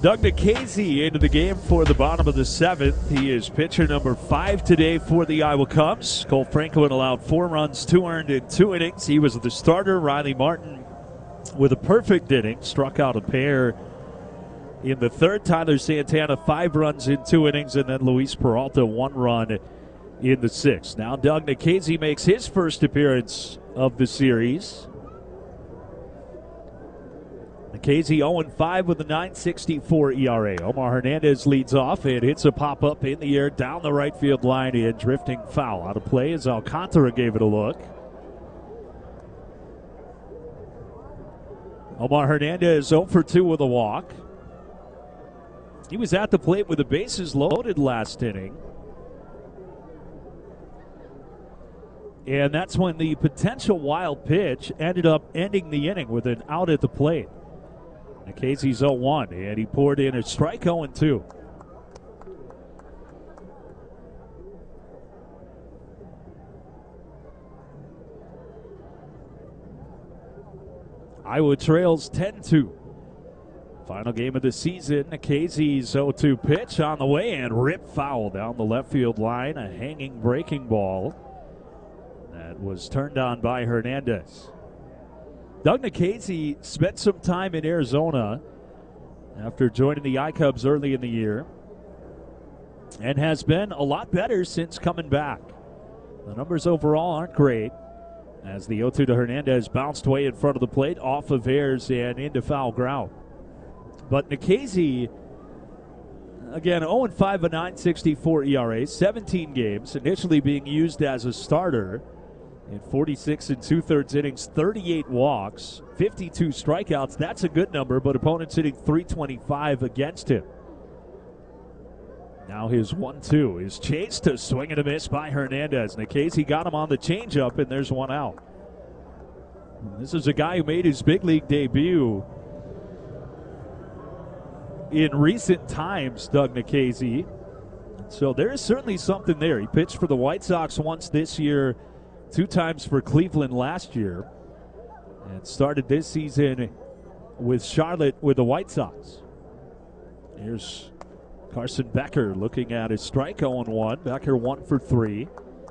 Doug Nikhazy into the game for the bottom of the seventh. He is pitcher number 5 today for the Iowa Cubs. Cole Franklin allowed 4 runs, 2 earned in 2 innings. He was the starter. Riley Martin with a perfect inning, struck out a pair in the third. Tyler Santana 5 runs in 2 innings, and then Luis Peralta 1 run in the 6th. Now Doug Nikhazy makes his first appearance of the series. Nikhazy 0-5 with a .964 ERA. Omar Hernandez leads off and hits a pop-up in the air down the right field line and drifting foul. Out of play as Alcantara gave it a look. Omar Hernandez 0-2 with a walk. He was at the plate with the bases loaded last inning. And that's when the potential wild pitch ended up ending the inning with an out at the plate. Nikhazy's 0-1, and he poured in a strike 0-2. Iowa trails 10-2. Final game of the season. Nikhazy's 0-2 pitch on the way and rip foul down the left field line. A hanging breaking ball that was turned on by Hernandez. Doug Nikhazy spent some time in Arizona after joining the I-Cubs early in the year and has been a lot better since coming back. The numbers overall aren't great as the 0-2 to Hernandez bounced way in front of the plate, off of Ayers and into foul ground. But Nikhazy, again, 0-5, a .964 ERA, 17 games, initially being used as a starter in 46 2/3 innings, 38 walks, 52 strikeouts. That's a good number, but opponents hitting .325 against him. Now his 1-2 is chased to swing and a miss by Hernandez. Nikhazy got him on the changeup, and there's 1 out. This is a guy who made his big league debut in recent times, Doug Nikhazy. So there is certainly something there. He pitched for the White Sox once this year, 2 times for Cleveland last year, and started this season with Charlotte with the White Sox. Here's Carson Becker looking at his strike, 0-1. Becker 1 for 3.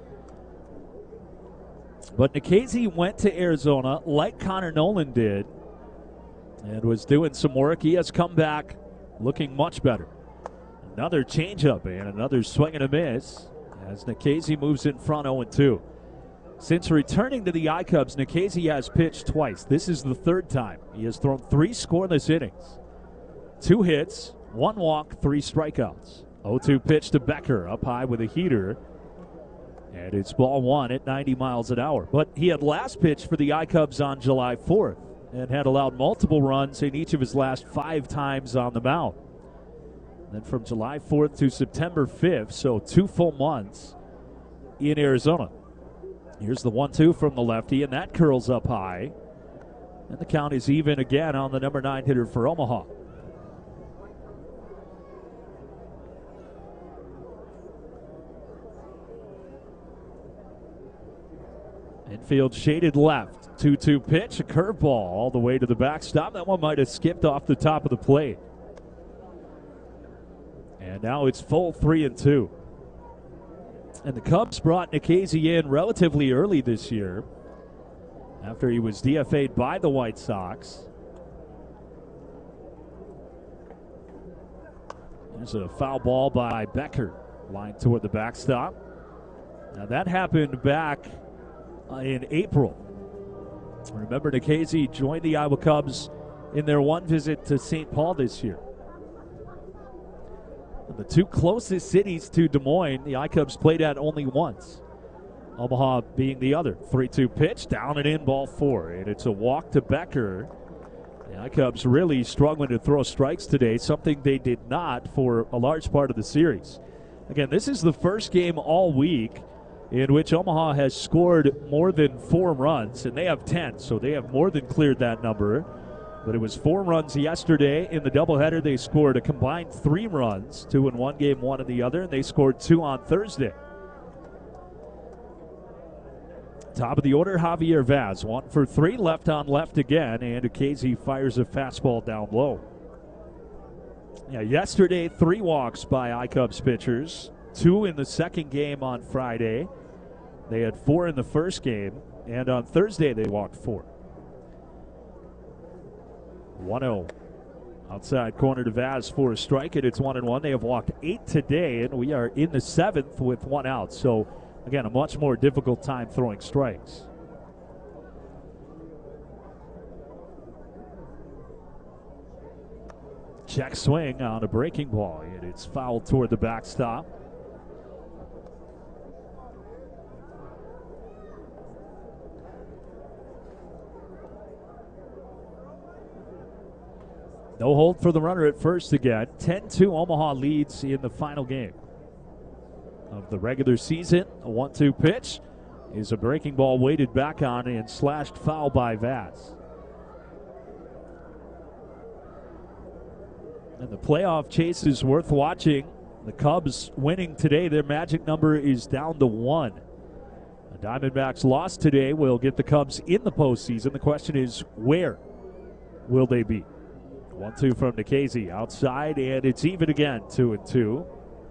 But Nikhazy went to Arizona like Connor Nolan did and was doing some work. He has come back looking much better. Another changeup and another swing and a miss as Nikhazy moves in front, 0-2. Since returning to the I-Cubs, Nikhazy has pitched twice. This is the 3rd time. He has thrown 3 scoreless innings. 2 hits, 1 walk, 3 strikeouts. 0-2 pitch to Becker, up high with a heater. And it's ball 1 at 90 miles an hour. But he had last pitched for the I-Cubs on July 4th and had allowed multiple runs in each of his last 5 times on the mound. Then from July 4th to September 5th, so 2 full months in Arizona. Here's the 1-2 from the lefty, and that curls up high. And the count is even again on the number 9 hitter for Omaha. Infield shaded left. 2-2 pitch, a curveball all the way to the backstop. That one might have skipped off the top of the plate. And now it's full 3-2. And the Cubs brought Nikhazy in relatively early this year after he was DFA'd by the White Sox. There's a foul ball by Becker, lined toward the backstop. Now that happened back in April. Remember, Nikhazy joined the Iowa Cubs in their one visit to St. Paul this year. The 2 closest cities to Des Moines, the I-Cubs played at only once. Omaha being the other. 3-2 pitch, down and in, ball 4. And it's a walk to Becker. The I-Cubs really struggling to throw strikes today, something they did not for a large part of the series. Again, this is the first game all week in which Omaha has scored more than 4 runs, and they have 10, so they have more than cleared that number. But it was 4 runs yesterday. In the doubleheader, they scored a combined 3 runs, 2 in one game, 1 in the other, and they scored 2 on Thursday. Top of the order, Javier Vaz, 1 for 3, left on left again, and Nikhazy fires a fastball down low. Yeah, yesterday, 3 walks by iCubs pitchers, 2 in the second game on Friday. They had 4 in the first game, and on Thursday they walked 4. 1-0. Outside corner to Vaz for a strike, and it's 1-1. They have walked 8 today, and we are in the 7th with 1 out. So, again, a much more difficult time throwing strikes. Check swing on a breaking ball, and it's fouled toward the backstop. No hold for the runner at first again. 10-2 Omaha leads in the final game of the regular season. A 1-2 pitch is a breaking ball weighted back on and slashed foul by Vaz. And the playoff chase is worth watching. The Cubs winning today. Their magic number is down to 1. The Diamondbacks lost today will get the Cubs in the postseason. The question is, where will they be? 1-2 from Nikhazy outside, and it's even again, 2-2.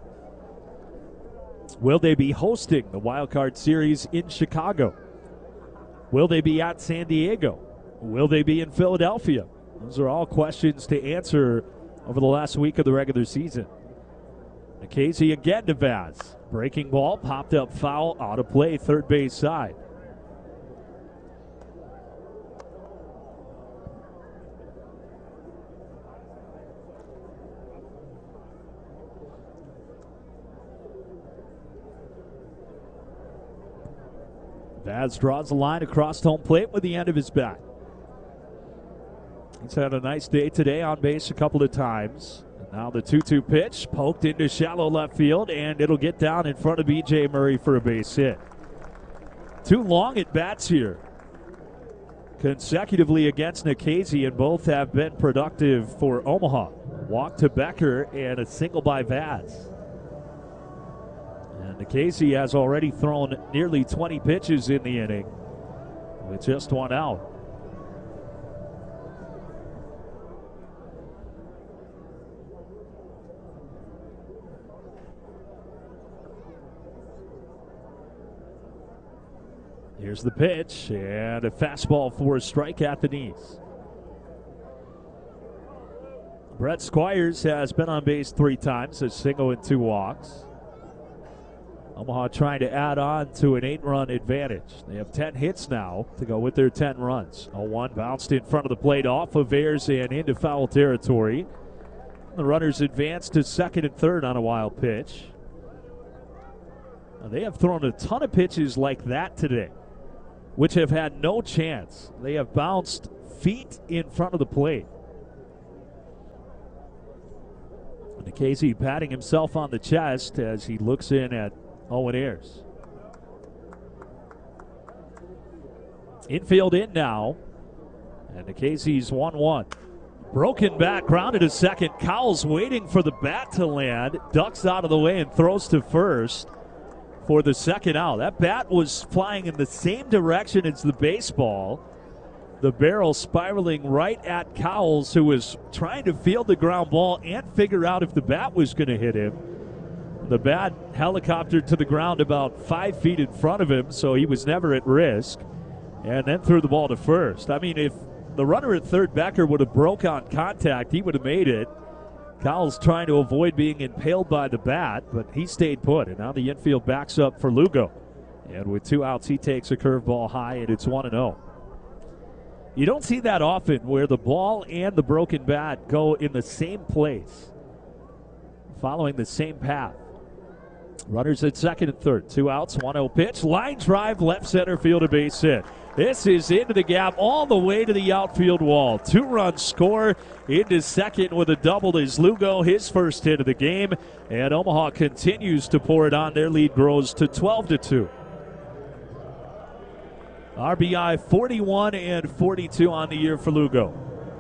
Will they be hosting the Wild Card Series in Chicago? Will they be at San Diego? Will they be in Philadelphia? Those are all questions to answer over the last week of the regular season. Nikhazy again to Vaz. Breaking ball, popped up foul, out of play, third base side. Vaz draws the line across home plate with the end of his bat. He's had a nice day today, on base a couple of times. And now the 2-2 pitch, poked into shallow left field, and it'll get down in front of B.J. Murray for a base hit. 2 long at bats here consecutively against Nikhazy, and both have been productive for Omaha. Walk to Becker and a single by Vaz. And Nikhazy has already thrown nearly 20 pitches in the inning with just 1 out. Here's the pitch, and a fastball for a strike at the knees. Brett Squires has been on base 3 times, a single and 2 walks. Omaha trying to add on to an 8-run advantage. They have 10 hits now to go with their 10 runs. 0-1 bounced in front of the plate off of Ayers and into foul territory. The runners advance to second and third on a wild pitch. Now, they have thrown a ton of pitches like that today, which have had no chance. They have bounced feet in front of the plate. Nikhazy patting himself on the chest as he looks in at Owen Ayers. Infield in now, and Nikhazy's 1-1. Broken bat, grounded to second. Cowles waiting for the bat to land, ducks out of the way and throws to first for the second out. That bat was flying in the same direction as the baseball. The barrel spiraling right at Cowles, who was trying to field the ground ball and figure out if the bat was going to hit him. The bat helicoptered to the ground about 5 feet in front of him, so he was never at risk, and then threw the ball to first. I mean, if the runner at third, Becker, would have broke on contact, he would have made it. Cowles trying to avoid being impaled by the bat, but he stayed put, and now the infield backs up for Lugo. And with 2 outs, he takes a curveball high, and it's 1-0. You don't see that often where the ball and the broken bat go in the same place, following the same path. Runners at second and third. 2 outs, 1-0 pitch. Line drive, left center field, a base hit. This is into the gap all the way to the outfield wall. 2-run score into second with a double is Lugo, his first hit of the game. And Omaha continues to pour it on. Their lead grows to 12-2. RBI 41 and 42 on the year for Lugo.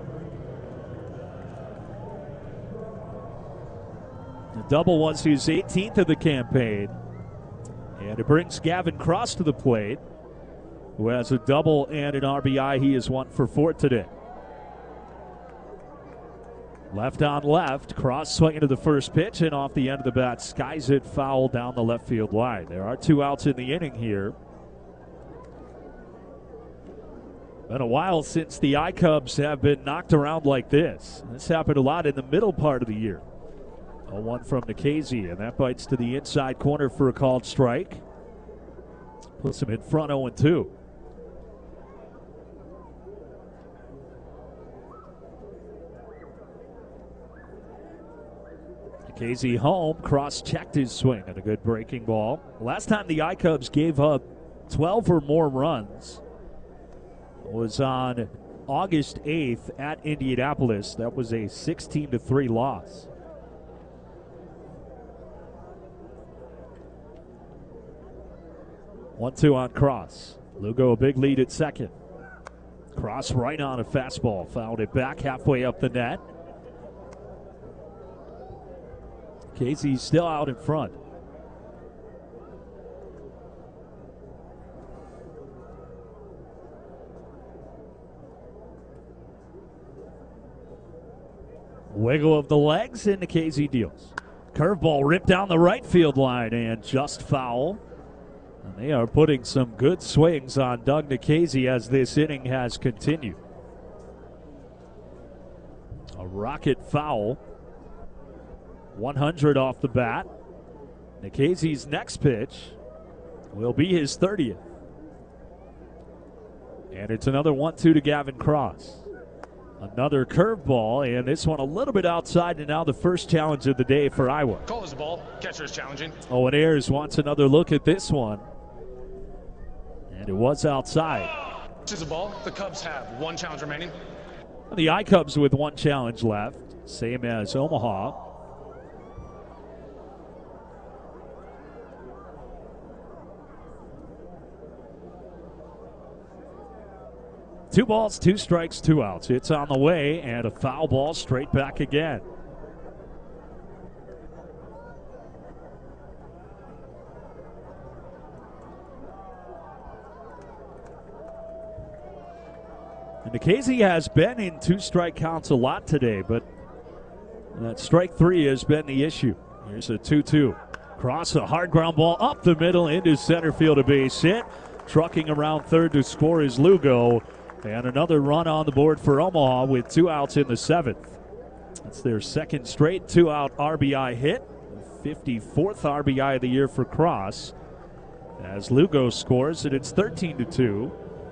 The double was his 18th of the campaign. And it brings Gavin Cross to the plate, who has a double and an RBI. He is 1 for 4 today. Left on left, Cross swinging to the first pitch, and off the end of the bat, skies it foul down the left field line. There are 2 outs in the inning here. Been a while since the I-Cubs have been knocked around like this. This happened a lot in the middle part of the year. 0-1 from Nikhazy, and that bites to the inside corner for a called strike. Puts him in front 0-2. Nikhazy home, Cross checked his swing and a good breaking ball. Last time the I-Cubs gave up 12 or more runs was on August 8th at Indianapolis. That was a 16-3 loss. One-two on Cross. Lugo a big lead at second. Cross right on a fastball. Fouled it back halfway up the net. Casey's still out in front. Wiggle of the legs, and Nikhazy deals. Curveball ripped down the right field line and just foul. And they are putting some good swings on Doug Nikhazy as this inning has continued. A rocket foul. 100 off the bat. Nikhazy's next pitch will be his 30th. And it's another 1-2 to Gavin Cross. Another curveball, and this one a little bit outside, and now the first challenge of the day for Iowa. Call the ball. Catcher is challenging. Owen Ayers wants another look at this one. And it was outside. This is a ball. The Cubs have 1 challenge remaining. The I-Cubs with 1 challenge left, same as Omaha. Two balls, 2 strikes, 2 outs. It's on the way, and a foul ball straight back again. And Nikhazy has been in 2-strike counts a lot today, but that strike 3 has been the issue. Here's a 2-2. Cross, a hard ground ball up the middle into center field, a base hit. Trucking around third to score is Lugo. And another run on the board for Omaha with 2 outs in the 7th. That's their second straight 2-out RBI hit. 54th RBI of the year for Cross. As Lugo scores, and it's 13-2.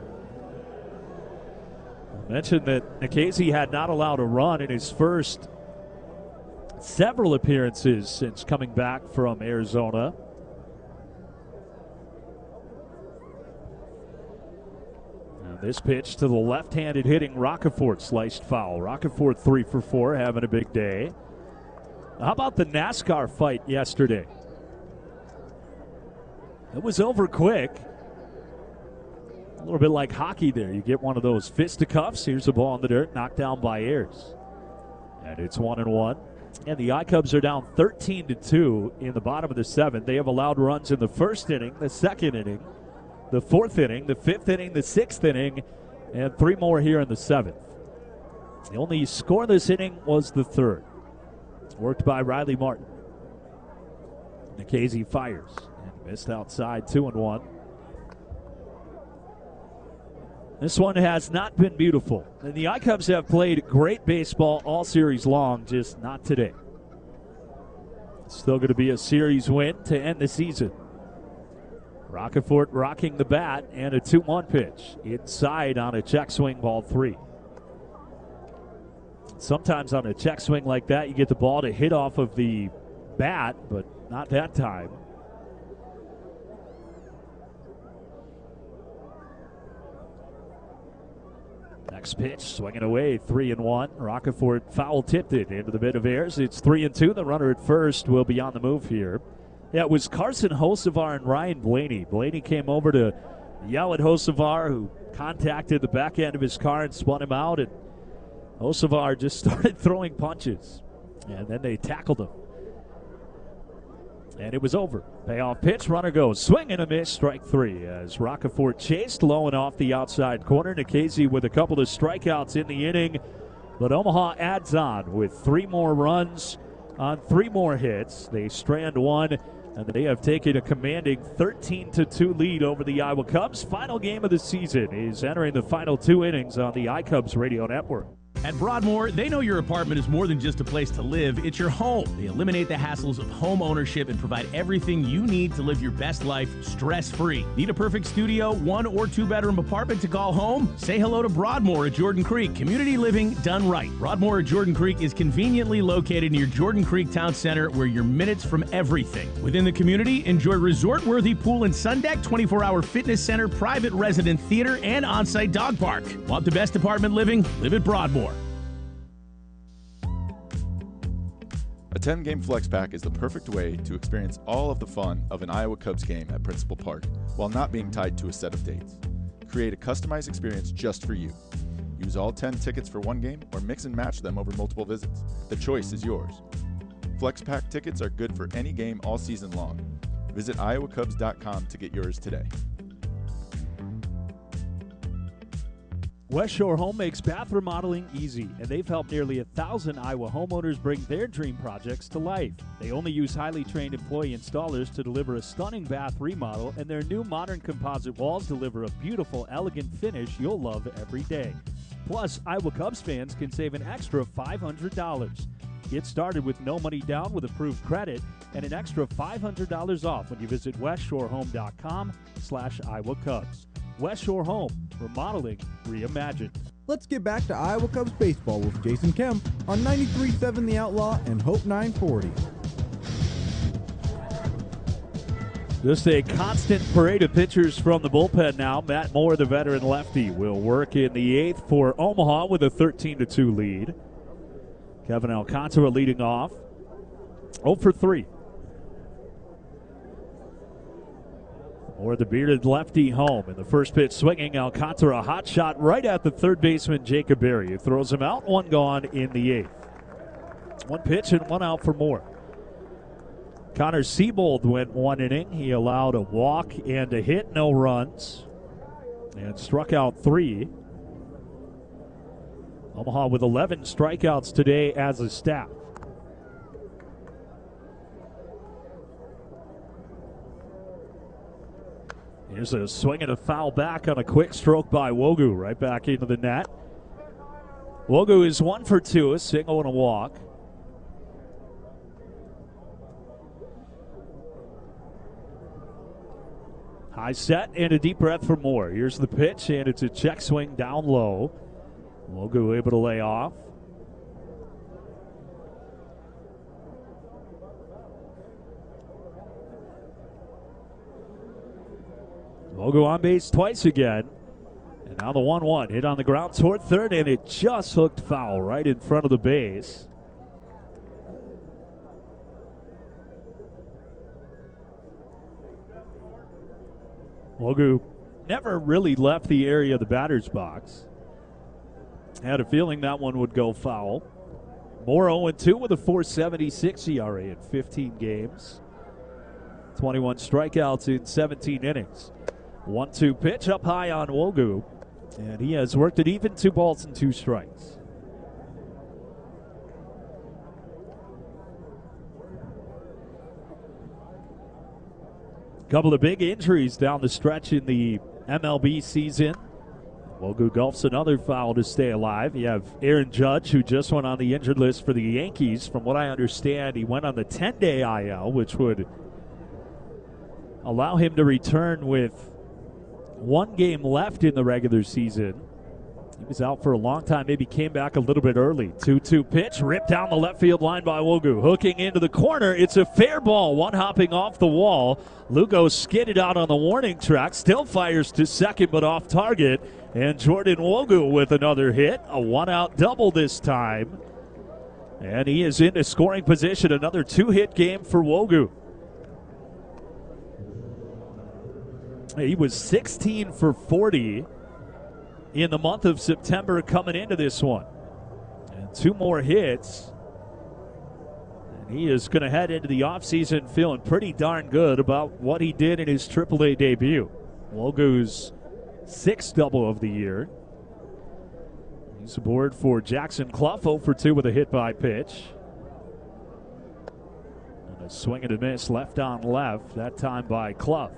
I mentioned that Nikhazy had not allowed a run in his first several appearances since coming back from Arizona. This pitch to the left-handed hitting Roccaforte, sliced foul. Roccaforte 3 for 4, having a big day. How about the NASCAR fight yesterday? It was over quick. A little bit like hockey there. You get one of those fisticuffs. Here's a ball in the dirt, knocked down by Ayers. And it's 1-1. And the I-Cubs are down 13-2 in the bottom of the 7th. They have allowed runs in the first inning, the second inning, the 4th inning, the 5th inning, the 6th inning, and 3 more here in the 7th. The only scoreless inning was the 3rd. Worked by Riley Martin. Nikhazy fires and missed outside, 2-1. This one has not been beautiful. And the I-Cubs have played great baseball all series long, just not today. Still going to be a series win to end the season. Roccaforte rocking the bat, and a 2-1 pitch. Inside on a check swing, ball 3. Sometimes on a check swing like that, you get the ball to hit off of the bat, but not that time. Next pitch, swinging away, 3-1. Roccaforte foul tipped it into the mid of Ayers. It's 3-2. The runner at first will be on the move here. Yeah, it was Carson Hocevar and Ryan Blaney. Blaney came over to yell at Hocevar, who contacted the back end of his car and spun him out. And Hocevar just started throwing punches. And then they tackled him. And it was over. Payoff pitch, runner goes. Swing and a miss, strike 3. As Roccaforte chased low and off the outside corner. Nikhazy with a couple of strikeouts in the inning But Omaha adds on with 3 more runs on 3 more hits. They strand one, and they have taken a commanding 13-2 lead over the Iowa Cubs. Final game of the season is entering the final 2 innings on the iCubs Radio Network. At Broadmoor, they know your apartment is more than just a place to live, it's your home. They eliminate the hassles of home ownership and provide everything you need to live your best life stress-free. Need a perfect studio, 1 or 2 bedroom apartment to call home? Say hello to Broadmoor at Jordan Creek. Community living done right. Broadmoor at Jordan Creek is conveniently located near Jordan Creek Town Center, where you're minutes from everything. Within the community, enjoy resort-worthy pool and sun deck, 24-hour fitness center, private resident theater, and on-site dog park. Want the best apartment living? Live at Broadmoor. A 10-game flex pack is the perfect way to experience all of the fun of an Iowa Cubs game at Principal Park while not being tied to a set of dates. Create a customized experience just for you. Use all 10 tickets for one game or mix and match them over multiple visits. The choice is yours. Flex pack tickets are good for any game all season long. Visit iowacubs.com to get yours today. West Shore Home makes bath remodeling easy, and they've helped nearly 1,000 Iowa homeowners bring their dream projects to life. They only use highly trained employee installers to deliver a stunning bath remodel, and their new modern composite walls deliver a beautiful, elegant finish you'll love every day. Plus, Iowa Cubs fans can save an extra $500. Get started with no money down with approved credit and an extra $500 off when you visit westshorehome.com/Iowa Cubs. West Shore Home, remodeling reimagined. Let's get back to Iowa Cubs baseball with Jason Kemp on 93.7 The Outlaw and Hope 940. Just a constant parade of pitchers from the bullpen now. Matt Moore, the veteran lefty, will work in the 8th for Omaha with a 13-2 lead. Kevin Alcantara leading off, 0 for 3. Or the bearded lefty home. In the first pitch swinging, Alcantara, a hot shot right at the third baseman, Jacob Berry, who throws him out, 1 gone in the 8th. 1 pitch and 1 out for Moore. Connor Siebold went 1 inning. He allowed a walk and a hit, no runs, and struck out 3. Omaha with 11 strikeouts today as a staff. Here's a swing and a foul back on a quick stroke by Wogu, right back into the net. Wogu is 1 for 2, a single and a walk. High set and a deep breath for Moore. Here's the pitch, and it's a check swing down low. Wogu able to lay off. Wogu on base twice again. And now the 1-1 hit on the ground toward third, and it just hooked foul right in front of the base. Wogu never really left the area of the batter's box. Had a feeling that one would go foul. Moore 0-2 with a .476 ERA in 15 games. 21 strikeouts in 17 innings. 1-2 pitch up high on Wogu, and he has worked it even, 2 balls and 2 strikes. Couple of big injuries down the stretch in the MLB season. Wogu gulfs another foul to stay alive. You have Aaron Judge, who just went on the injured list for the Yankees. From what I understand, he went on the 10-day IL, which would allow him to return with 1 game left in the regular season. He was out for a long time, maybe came back a little bit early. 2-2 pitch, ripped down the left field line by Wogu. Hooking into the corner, it's a fair ball, one hopping off the wall. Lugo skidded out on the warning track, still fires to second but off target. And Jordan Wogu with another hit, a 1-out double this time. And he is into scoring position, another 2-hit game for Wogu. He was 16 for 40 in the month of September coming into this one. And 2 more hits. And he is going to head into the offseason feeling pretty darn good about what he did in his AAA debut. Wogu's 6th double of the year. He's He's aboard for Jackson Clough, 0 for 2 with a hit by pitch. And a swing and a miss left on left, that time by Clough.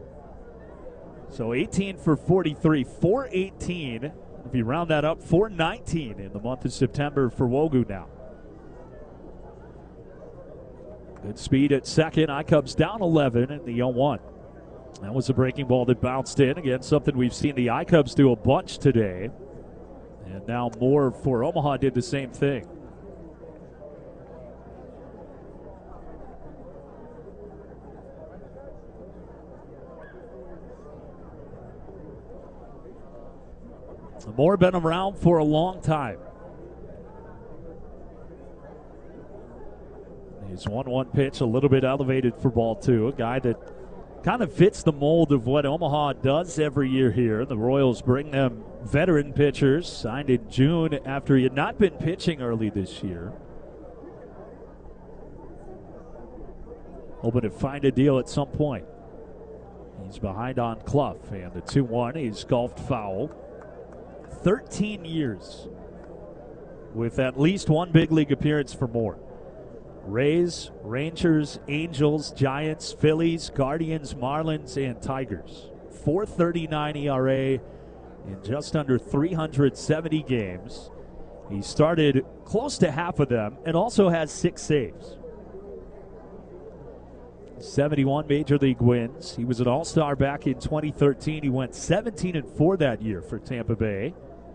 So 18 for 43, 418. If you round that up, 419 in the month of September for Wogu now. Good speed at second. iCubs down 11 in the 0-1. That was a breaking ball that bounced in. Again, something we've seen the iCubs do a bunch today. And now Moore for Omaha did the same thing. Moore been around for a long time. His 1-1 pitch a little bit elevated for ball two. A guy that kind of fits the mold of what Omaha does every year here. The Royals bring them veteran pitchers, signed in June after he had not been pitching early this year. Hoping to find a deal at some point. He's behind on Clough, and the 2-1, he's golfed foul. 13 years with at least one big league appearance for Moore. Rays, Rangers, Angels, Giants, Phillies, Guardians, Marlins, and Tigers. 4.39 ERA in just under 370 games. He started close to half of them and also has 6 saves. 71 Major League wins. He was an All-Star back in 2013. He went 17-4 that year for Tampa Bay.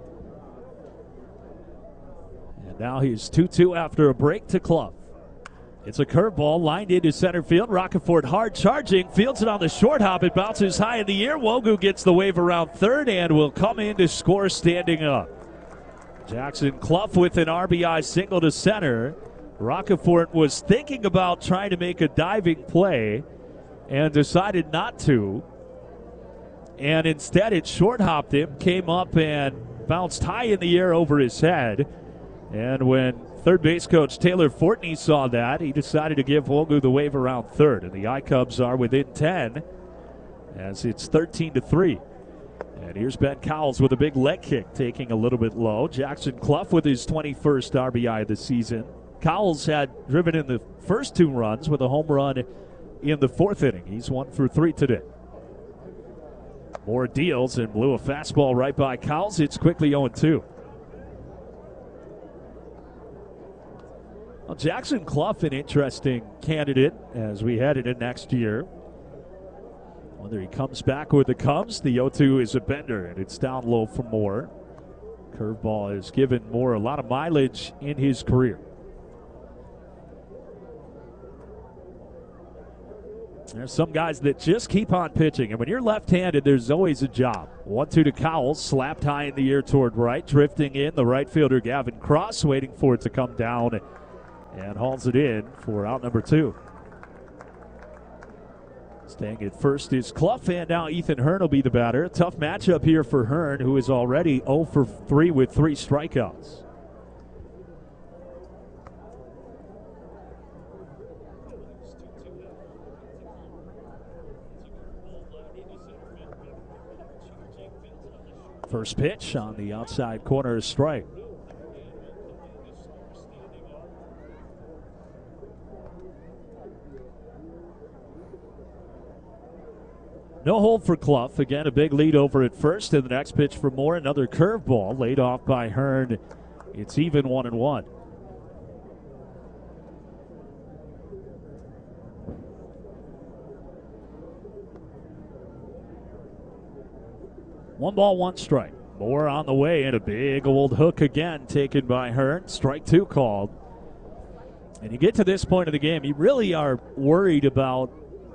And now he's 2-2 after a break to Clough. It's a curveball lined into center field. Roccaforte hard charging, fields it on the short hop. It bounces high in the air. Wogu gets the wave around third and will come in to score standing up. Jackson Clough with an RBI single to center. Roccaforte was thinking about trying to make a diving play and decided not to. And instead it short hopped him, came up and bounced high in the air over his head. And when third base coach Taylor Fortney saw that, he decided to give Wogu the wave around third. And the iCubs are within 10 as it's 13-3. And here's Ben Cowles with a big leg kick, taking a little bit low. Jackson Clough with his 21st RBI of the season. Cowles had driven in the first 2 runs with a home run in the 4th inning. He's 1 for 3 today. Moore deals and blew a fastball right by Cowles. It's quickly 0-2. Well, Jackson Clough, an interesting candidate as we head into next year. Whether he comes back with the Cubs, the 0-2 is a bender, and it's down low for Moore. Curveball has given Moore a lot of mileage in his career. There's some guys that just keep on pitching, and when you're left-handed, there's always a job. 1-2 to Cowles, slapped high in the air toward right, drifting in the right fielder Gavin Cross, waiting for it to come down, and hauls it in for out number 2. Staying at first is Clough, and now Ethan Hearn will be the batter. Tough matchup here for Hearn, who is already 0 for 3 with 3 strikeouts. First pitch on the outside corner is strike. No hold for Clough. Again, a big lead over at first. And the next pitch for Moore, another curveball laid off by Hearn. It's even 1-1. One ball, one strike. Moore on the way, and a big old hook again taken by Hearn. Strike 2 called. And you get to this point of the game, you really are worried about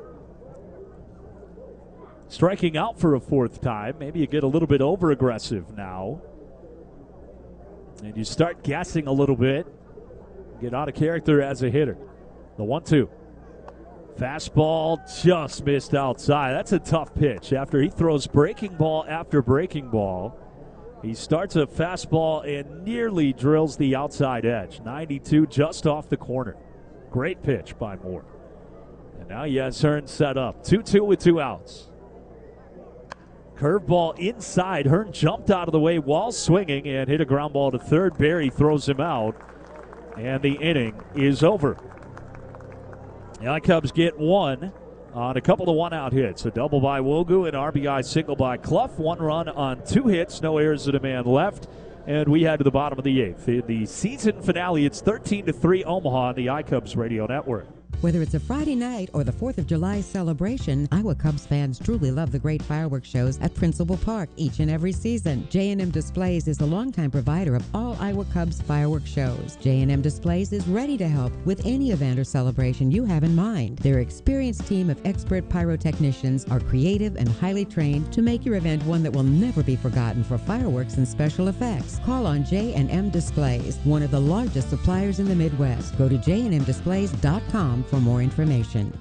striking out for a 4th time. Maybe you get a little bit over-aggressive now. And you start guessing a little bit. Get out of character as a hitter. The 1-2. Fastball just missed outside. That's a tough pitch. After he throws breaking ball after breaking ball, he starts a fastball and nearly drills the outside edge. 92 just off the corner. Great pitch by Moore. And now he has Hearn set up. 2-2 with 2 outs. Curveball inside. Hearn jumped out of the way while swinging and hit a ground ball to third. Berry throws him out, and the inning is over. The iCubs get one on a couple of one-out hits. A double by Wogu, an RBI single by Clough. 1 run on 2 hits, no errors and a man left. And we head to the bottom of the 8th. In the season finale, it's 13-3 Omaha on the iCubs Radio Network. Whether it's a Friday night or the 4th of July celebration, Iowa Cubs fans truly love the great fireworks shows at Principal Park each and every season. J&M Displays is the longtime provider of all Iowa Cubs fireworks shows. J&M Displays is ready to help with any event or celebration you have in mind. Their experienced team of expert pyrotechnicians are creative and highly trained to make your event one that will never be forgotten for fireworks and special effects. Call on J&M Displays, one of the largest suppliers in the Midwest. Go to jnmdisplays.com for more information.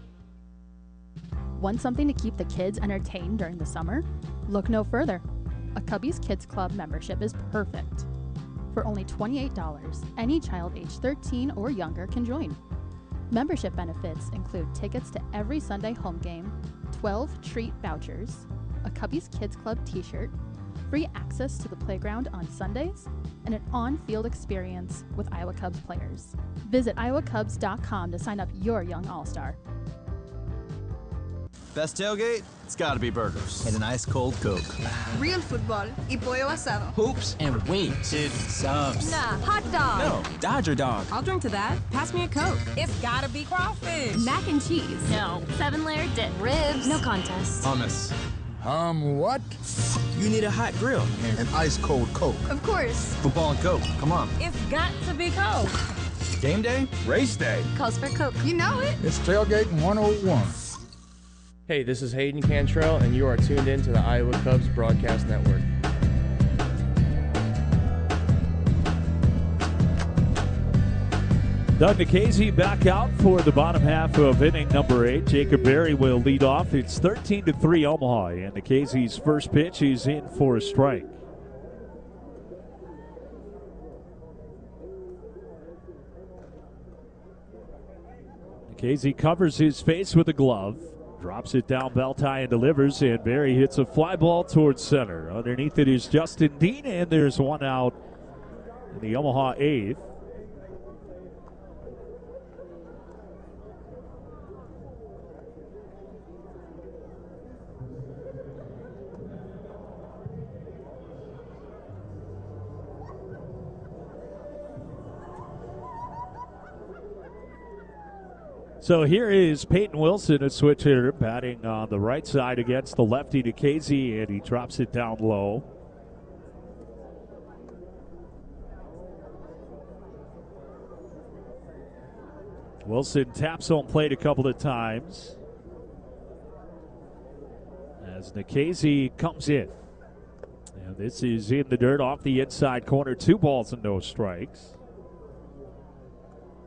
Want something to keep the kids entertained during the summer? Look no further. A Cubbies Kids Club membership is perfect. For only $28, any child age 13 or younger can join. Membership benefits include tickets to every Sunday home game, 12 treat vouchers, a Cubbies Kids Club t-shirt, free access to the playground on Sundays, and an on-field experience with Iowa Cubs players. Visit iowacubs.com to sign up your young all-star. Best tailgate? It's gotta be burgers. And an ice-cold Coke. Real football y pollo asado. Hoops and wings. Dude, subs. Nah, hot dog. No, Dodger dog. I'll drink to that. Pass me a Coke. It's gotta be crawfish. Mac and cheese. No, 7-layer dip. Ribs. No contest. Hummus. What? You need a hot grill. An ice-cold Coke. Of course. Football and Coke. Come on. It's got to be Coke. Game day? Race day. Calls for Coke. You know it. It's Tailgating 101. Hey, this is Hayden Cantrell, and you are tuned in to the Iowa Cubs Broadcast Network. Doug Nikhazy back out for the bottom half of inning number 8. Jacob Berry will lead off. It's 13-3 Omaha, and Nikhazy's first pitch is in for a strike. Nikhazy covers his face with a glove, drops it down belt high and delivers, and Berry hits a fly ball towards center. Underneath it is Justin Dean, and there's one out in the Omaha 8th. So here is Peyton Wilson, a switch hitter, batting on the right side against the lefty Nikhazy, and he drops it down low. Wilson taps on plate a couple of times as Nikhazy comes in. And this is in the dirt off the inside corner. 2 balls and no strikes.